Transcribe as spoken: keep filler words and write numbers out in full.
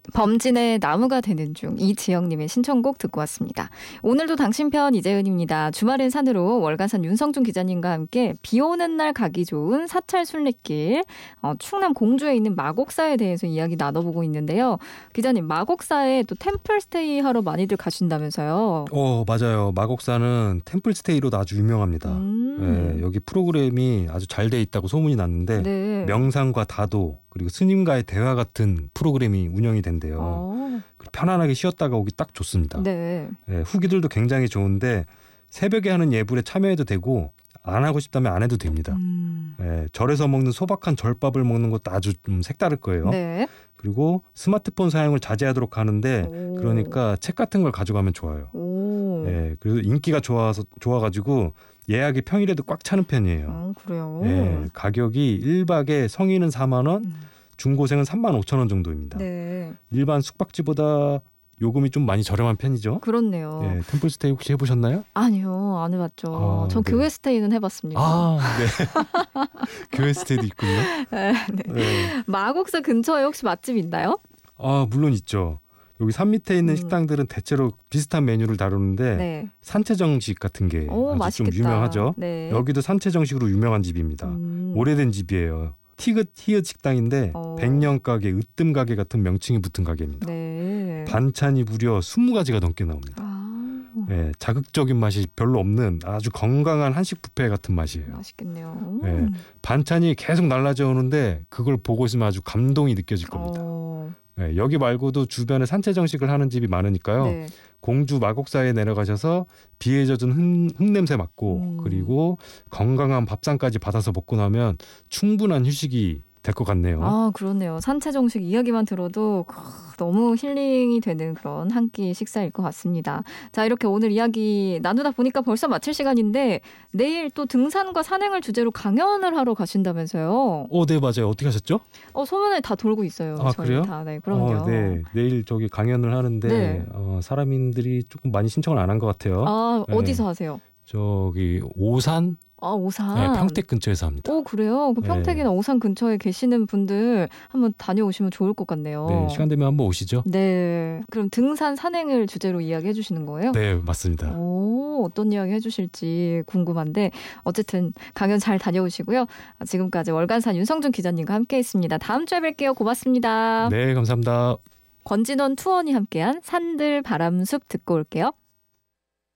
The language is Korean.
범진의 나무가 되는 중 이지영님의 신청곡 듣고 왔습니다. 오늘도 당신 편 이재은입니다. 주말엔 산으로 월간산 윤성준 기자님과 함께 비 오는 날 가기 좋은 사찰 순례길 어, 충남 공주에 있는 마곡사에 대해서 이야기 나눠보고 있는데요. 기자님 마곡사에 또 템플스테이 하러 많이들 가신다면서요. 어 맞아요. 마곡사는 템플스테이로도 아주 유명합니다. 음. 네, 여기 프로그램이 아주 잘 돼 있다고 소문이 났는데 네. 명상과 다도 그리고 스님과의 대화 같은 프로그램이 운영이 된대요. 어. 편안하게 쉬었다가 오기 딱 좋습니다. 네. 네, 후기들도 굉장히 좋은데 새벽에 하는 예불에 참여해도 되고 안 하고 싶다면 안 해도 됩니다. 음. 네, 절에서 먹는 소박한 절밥을 먹는 것도 아주 좀 색다를 거예요. 네. 그리고 스마트폰 사용을 자제하도록 하는데 오. 그러니까 책 같은 걸 가져가면 좋아요. 오. 네, 그래서 인기가 좋아서 좋아가지고 예약이 평일에도 꽉 차는 편이에요. 아, 그래요. 네, 가격이 일 박에 성인은 사만 원, 음. 중고생은 삼만 오천 원 정도입니다. 네. 일반 숙박지보다 요금이 좀 많이 저렴한 편이죠. 그렇네요. 네, 템플스테이 혹시 해보셨나요? 아니요, 안 해봤죠. 아, 전 네. 교회 스테이는 해봤습니다. 아, 네. 교회 스테이도 있군요. 네, 네. 네. 마곡사 근처에 혹시 맛집 있나요? 아, 물론 있죠. 여기 산 밑에 있는 음. 식당들은 대체로 비슷한 메뉴를 다루는데 네. 산채정식 같은 게 오, 아주 맛있겠다. 좀 유명하죠. 네. 여기도 산채정식으로 유명한 집입니다. 음. 오래된 집이에요. 티귿 히읗 식당인데 어. 백년 가게, 으뜸 가게 같은 명칭이 붙은 가게입니다. 네. 반찬이 무려 스무 가지가 넘게 나옵니다. 아, 네, 자극적인 맛이 별로 없는 아주 건강한 한식 뷔페 같은 맛이에요. 맛있겠네요. 음. 네, 반찬이 계속 날라져 오는데 그걸 보고 있으면 아주 감동이 느껴질 겁니다. 어. 네, 여기 말고도 주변에 산채 정식을 하는 집이 많으니까요. 네. 공주 마곡사에 내려가셔서 비에 젖은 흙, 흙냄새 맡고 음. 그리고 건강한 밥상까지 받아서 먹고 나면 충분한 휴식이 될 것 같네요. 아, 그렇네요. 산채 정식 이야기만 들어도 크, 너무 힐링이 되는 그런 한 끼 식사일 것 같습니다. 자, 이렇게 오늘 이야기 나누다 보니까 벌써 마칠 시간인데 내일 또 등산과 산행을 주제로 강연을 하러 가신다면서요. 어, 네, 맞아요. 어떻게 하셨죠? 어, 소문을 다 돌고 있어요. 아, 저희 그래요? 다. 네, 그럼요. 어, 네. 내일 저기 강연을 하는데 네. 어, 사람들이 조금 많이 신청을 안 한 것 같아요. 아, 네. 어디서 하세요? 저기 오산, 아, 오산. 네, 평택 근처에서 합니다. 오, 그래요? 그 네. 평택이나 오산 근처에 계시는 분들 한번 다녀오시면 좋을 것 같네요. 네, 시간 되면 한번 오시죠. 네. 그럼 등산 산행을 주제로 이야기해 주시는 거예요? 네, 맞습니다. 오, 어떤 이야기 해주실지 궁금한데 어쨌든 강연 잘 다녀오시고요. 지금까지 월간산 윤성준 기자님과 함께했습니다. 다음 주에 뵐게요. 고맙습니다. 네, 감사합니다. 권진원 투원이 함께한 산들 바람숲 듣고 올게요.